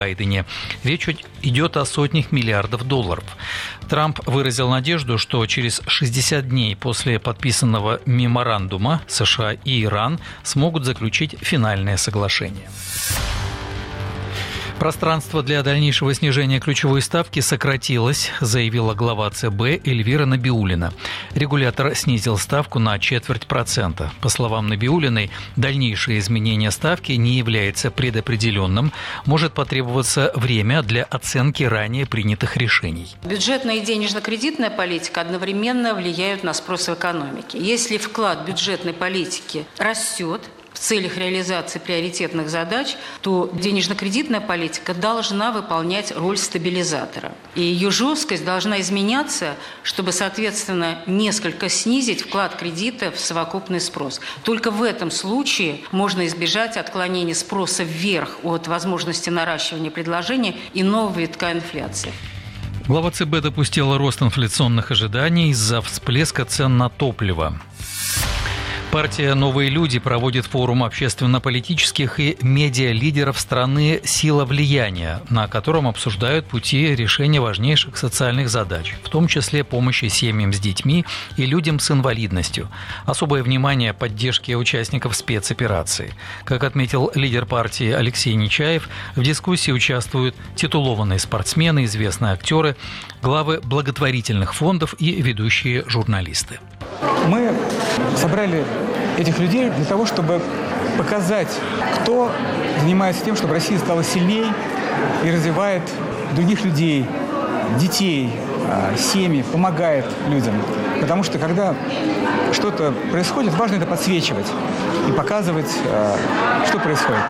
Байдене. Речь идет о сотнях миллиардов долларов. Трамп выразил надежду, что через 60 дней после подписанного меморандума США и Иран смогут заключить финальное соглашение. Пространство для дальнейшего снижения ключевой ставки сократилось, заявила глава ЦБ Эльвира Набиуллина. Регулятор снизил ставку на 0,25%. По словам Набиуллиной, дальнейшее изменение ставки не является предопределенным. Может потребоваться время для оценки ранее принятых решений. Бюджетная и денежно-кредитная политика одновременно влияют на спрос в экономике. Если вклад бюджетной политики растет в целях реализации приоритетных задач, то денежно-кредитная политика должна выполнять роль стабилизатора. И ее жесткость должна изменяться, чтобы, соответственно, несколько снизить вклад кредита в совокупный спрос. Только в этом случае можно избежать отклонения спроса вверх от возможности наращивания предложения и нового витка инфляции. Глава ЦБ допустила рост инфляционных ожиданий из-за всплеска цен на топливо. Партия «Новые люди» проводит форум общественно-политических и медиа-лидеров страны «Сила влияния», на котором обсуждают пути решения важнейших социальных задач, в том числе помощи семьям с детьми и людям с инвалидностью. Особое внимание поддержке участников спецоперации. Как отметил лидер партии Алексей Нечаев, в дискуссии участвуют титулованные спортсмены, известные актеры, главы благотворительных фондов и ведущие журналисты. Мы собрали этих людей для того, чтобы показать, кто занимается тем, чтобы Россия стала сильнее и развивает других людей, детей, семьи, помогает людям. Потому что когда что-то происходит, важно это подсвечивать и показывать, что происходит.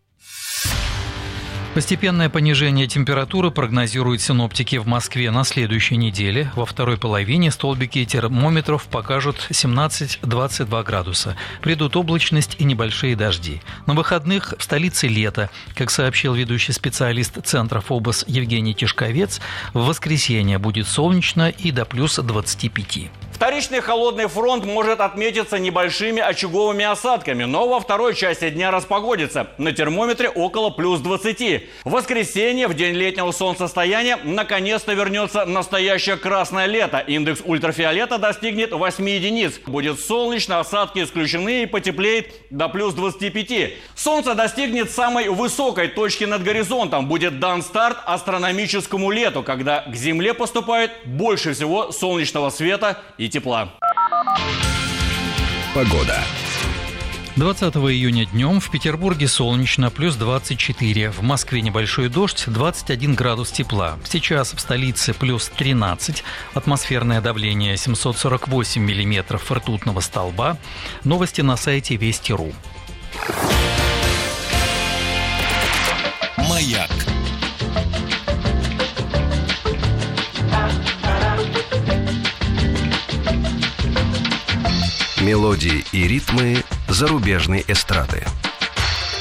Постепенное понижение температуры прогнозируют синоптики в Москве на следующей неделе. Во второй половине столбики термометров покажут 17-22 градуса. Придут облачность и небольшие дожди. На выходных в столице лето. Как сообщил ведущий специалист Центра ФОБОС Евгений Тишковец, в воскресенье будет солнечно и до плюс 25. Вторичный холодный фронт может отметиться небольшими очаговыми осадками, но во второй части дня распогодится. На термометре около плюс 20. В воскресенье, в день летнего солнцестояния, наконец-то вернется настоящее красное лето. Индекс ультрафиолета достигнет 8 единиц. Будет солнечно, осадки исключены и потеплеет до плюс 25. Солнце достигнет самой высокой точки над горизонтом. Будет дан старт астрономическому лету, когда к Земле поступает больше всего солнечного света и тепла. Погода. 20 июня днем в Петербурге солнечно, плюс 24. В Москве небольшой дождь, 21 градус тепла. Сейчас в столице плюс 13. Атмосферное давление 748 миллиметров ртутного столба. Новости на сайте Вести.ру. Маяк. Мелодии и ритмы зарубежной эстрады.